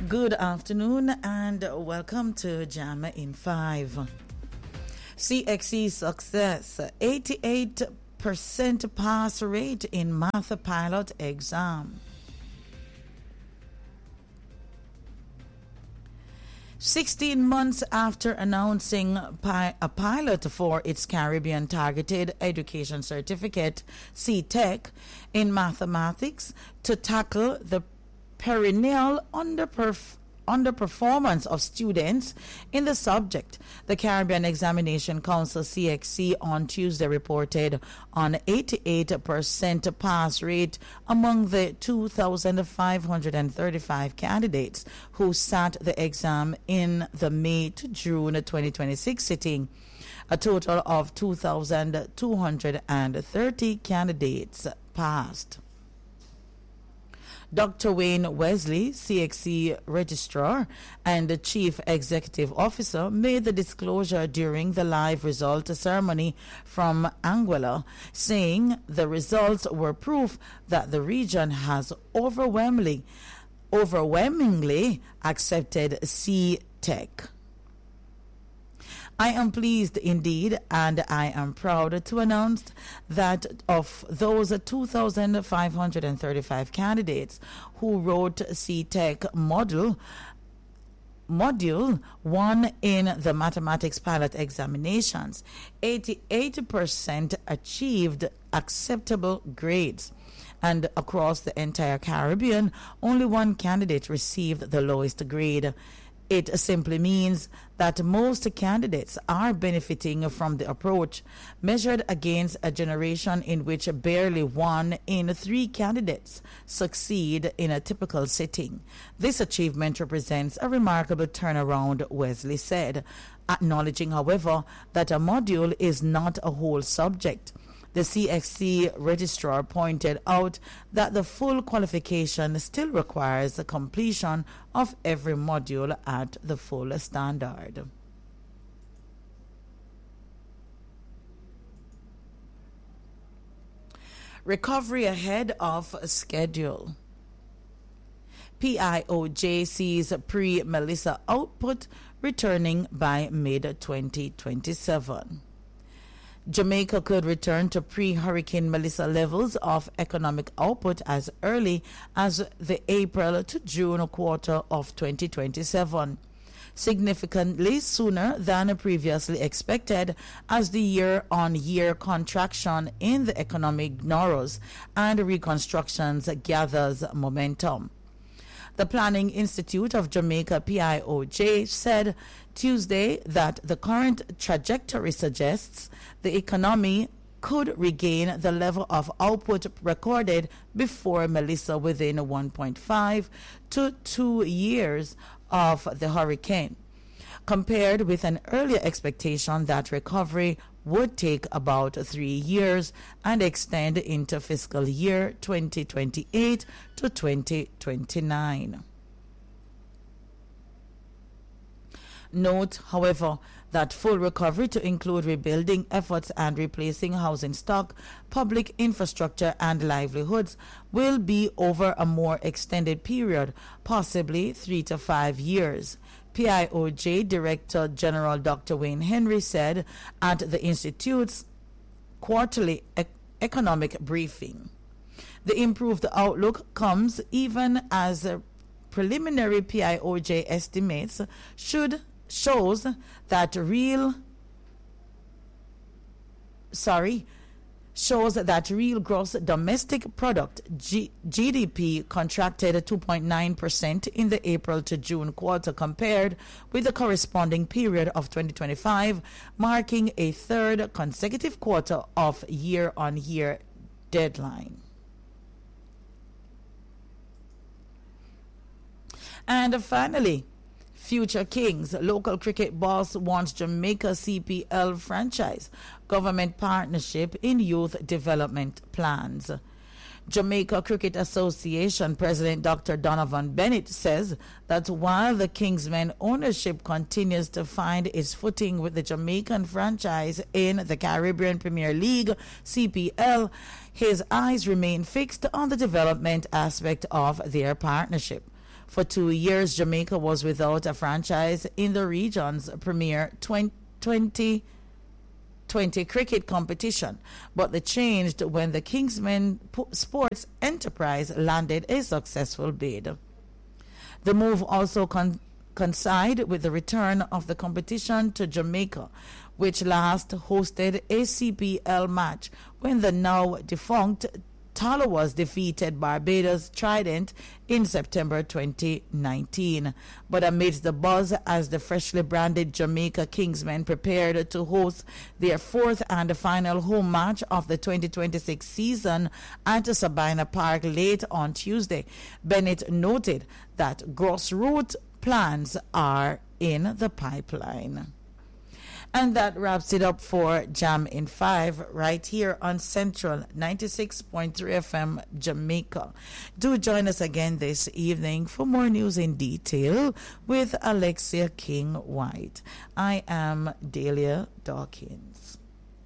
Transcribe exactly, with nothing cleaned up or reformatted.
Good afternoon and welcome to JAMA in five. C X C success, eighty-eight percent pass rate in math pilot exam. sixteen months after announcing pi- a pilot for its Caribbean Targeted Education Certificate, C TEC, in mathematics to tackle the perennial underperf- underperformance of students in the subject, the Caribbean Examination Council C X C on Tuesday reported on eighty-eight percent pass rate among the two thousand five hundred thirty-five candidates who sat the exam in the May to June twenty twenty-six sitting. A total of two thousand two hundred thirty candidates passed. Doctor Wayne Wesley, C X C Registrar and the Chief Executive Officer, made the disclosure during the live result ceremony from Anguilla, saying the results were proof that the region has overwhelmingly, overwhelmingly accepted C TEC. I am pleased indeed, and I am proud to announce that of those two thousand five hundred thirty-five candidates who wrote C TEC module, Module one in the mathematics pilot examinations, eighty-eight percent achieved acceptable grades. And across the entire Caribbean, only one candidate received the lowest grade. It simply means that most candidates are benefiting from the approach, measured against a generation in which barely one in three candidates succeed in a typical sitting. This achievement represents a remarkable turnaround, Wesley said, acknowledging, however, that a module is not a whole subject. The C X C registrar pointed out that the full qualification still requires the completion of every module at the full standard. Recovery ahead of schedule. P I O J sees pre-Melissa output returning by mid twenty twenty-seven. Jamaica could return to pre-Hurricane Melissa levels of economic output as early as the April to June quarter of twenty twenty-seven, significantly sooner than previously expected as the year-on-year contraction in the economic narrows and reconstructions gathers momentum. The Planning Institute of Jamaica, P I O J, said Tuesday that the current trajectory suggests the economy could regain the level of output recorded before Melissa within one point five to two years of the hurricane, compared with an earlier expectation that recovery would take about three years and extend into fiscal year twenty twenty-eight to twenty twenty-nine. Note, however, that full recovery to include rebuilding efforts and replacing housing stock, public infrastructure and livelihoods will be over a more extended period, possibly three to five years. P I O J Director General Doctor Wayne Henry said at the Institute's quarterly e- economic briefing. The improved outlook comes even as uh, preliminary P I O J estimates should shows that real sorry shows that real gross domestic product G- GDP contracted two point nine percent in the April to June quarter compared with the corresponding period of twenty twenty-five, marking a third consecutive quarter of year-on-year deadline. And finally, Future Kings, local cricket boss wants Jamaica C P L franchise, government partnership in youth development plans. Jamaica Cricket Association President Doctor Donovan Bennett says that while the Kingsmen ownership continues to find its footing with the Jamaican franchise in the Caribbean Premier League, C P L, his eyes remain fixed on the development aspect of their partnership. For two years, Jamaica was without a franchise in the region's premier twenty twenty cricket competition, but they changed when the Kingsmen Sports Enterprise landed a successful bid. The move also con- coincided with the return of the competition to Jamaica, which last hosted a C P L match when the now defunct Tallawahs defeated Barbados Trident in September twenty nineteen. But amidst the buzz as the freshly branded Jamaica Kingsmen prepared to host their fourth and final home match of the twenty twenty-six season at Sabina Park late on Tuesday, Bennett noted that grassroots plans are in the pipeline. And that wraps it up for Jam in five right here on Central ninety-six point three F M Jamaica. Do join us again this evening for more news in detail with Alexia King White. I am Dahlia Dawkins.